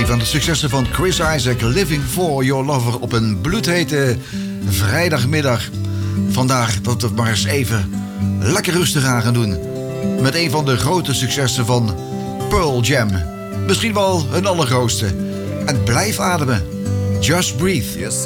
van de successen van Chris Isaak, Living for Your Lover, op een bloedhete vrijdagmiddag. Vandaag dat we maar eens even lekker rustig aan gaan doen met een van de grote successen van Pearl Jam. Misschien wel hun allergrootste. En blijf ademen. Just breathe. Yes,